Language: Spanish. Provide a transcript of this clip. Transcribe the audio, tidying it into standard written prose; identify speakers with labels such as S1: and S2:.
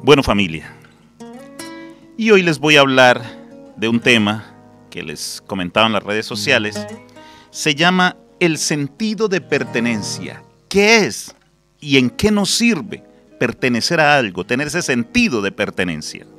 S1: Bueno, familia, y hoy les voy a hablar de un tema que les comentaba en las redes sociales. Se llama el sentido de pertenencia. ¿Qué es y en qué nos sirve pertenecer a algo, tener ese sentido de pertenencia?